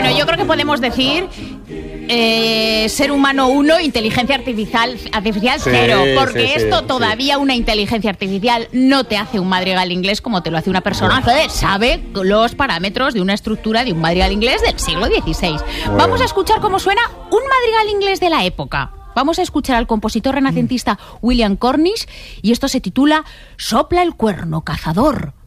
Bueno, yo creo que podemos decir ser humano 1, inteligencia artificial 0, porque esto todavía una inteligencia artificial no te hace un madrigal inglés como te lo hace una persona que sabe los parámetros de una estructura de un madrigal inglés del siglo XVI. Vamos a escuchar cómo suena un madrigal inglés de la época. Vamos a escuchar al compositor renacentista William Cornish y esto se titula Sopla el cuerno cazador.